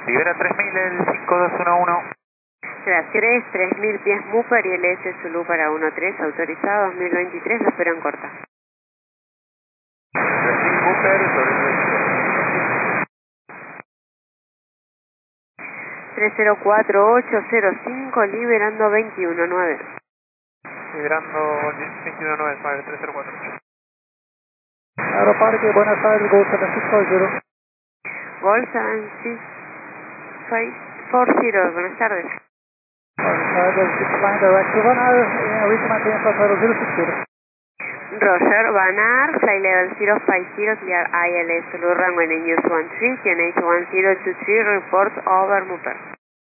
Libera 3000 el 5211. Gracias, 3000 pies Mooper y LS Zulu para 13, autorizado 2023, lo espero en corta. 3000 Mooper sobre 304805, liberando 219. Liberando 219, 3048. Aeroparque, buenas tardes, Gol 7640. Gol 7640, buenas tardes. Buenas tardes, 69 direct to Vanar, reach maintain flight level 060. Roger, Vanar, flight level 050, clear ILS Zulu runway in use 13, QNH 1023, reports over Mooper.